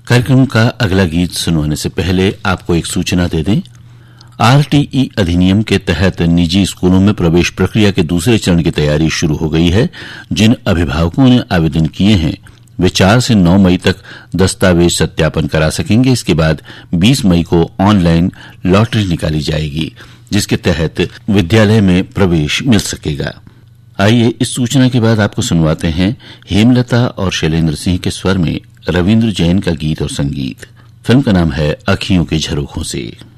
कार्यक्रम का अगला गीत सुनवाने से पहले आपको एक सूचना दे दें। आरटीई अधिनियम के तहत निजी स्कूलों में प्रवेश प्रक्रिया के दूसरे चरण की तैयारी शुरू हो गई है। जिन अभिभावकों ने आवेदन किए हैं वे 4 से 9 मई तक दस्तावेज सत्यापन करा सकेंगे। इसके बाद 20 मई को ऑनलाइन लॉटरी निकाली जाएगी, जिसके तहत विद्यालय में प्रवेश मिल सकेगा। आइए इस सूचना के बाद आपको सुनवाते हैं हेमलता और शैलेंद्र सिंह के स्वर में रविंद्र जैन का गीत और संगीत। फिल्म का नाम है अखियों के झरोखों से।